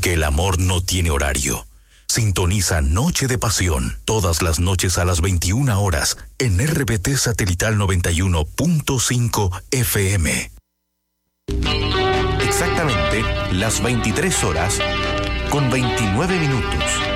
porque el amor no tiene horario. Sintoniza Noche de Pasión todas las noches a las 21 horas en RBT Satelital 91.5 FM. Exactamente las 23 horas con 29 minutos.